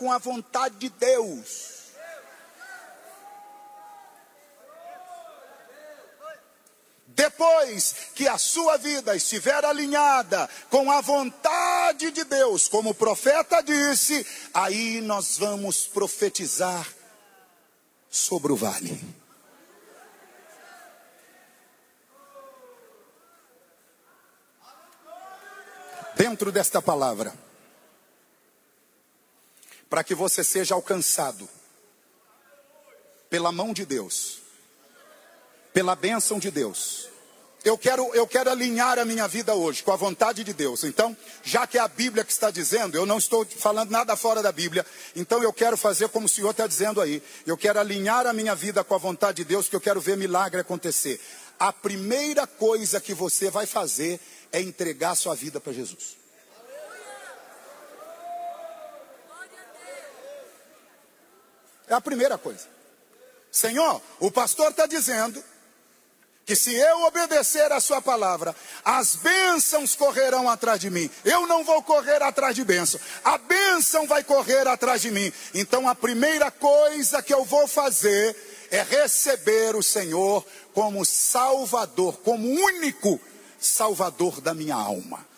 com a vontade de Deus. Depois que a sua vida estiver alinhada com a vontade de Deus, como o profeta disse, aí nós vamos profetizar sobre o vale. Dentro desta palavra, para que você seja alcançado pela mão de Deus, pela bênção de Deus. Eu quero alinhar a minha vida hoje com a vontade de Deus. Então, já que é a Bíblia que está dizendo, eu não estou falando nada fora da Bíblia. Então eu quero fazer como o Senhor está dizendo aí. Eu quero alinhar a minha vida com a vontade de Deus, que eu quero ver milagre acontecer. A primeira coisa que você vai fazer é entregar sua vida para Jesus. É a primeira coisa. Senhor, o pastor está dizendo que se eu obedecer a sua palavra, as bênçãos correrão atrás de mim. Eu não vou correr atrás de bênção. A bênção vai correr atrás de mim. Então a primeira coisa que eu vou fazer é receber o Senhor como Salvador, como único Salvador da minha alma.